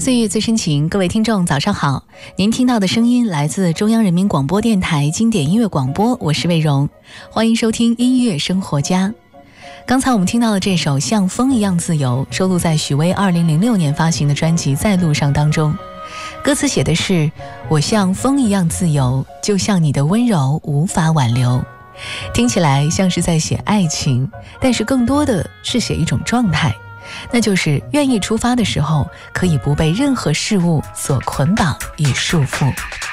岁月最深情，各位听众早上好，您听到的声音来自中央人民广播电台经典音乐广播，我是魏荣，欢迎收听音乐生活家。刚才我们听到的这首像风一样自由，收录在许巍2006年发行的专辑《在路上》当中，歌词写的是我像风一样自由，就像你的温柔无法挽留。听起来像是在写爱情，但是更多的是写一种状态，那就是愿意出发的时候，可以不被任何事物所捆绑与束缚。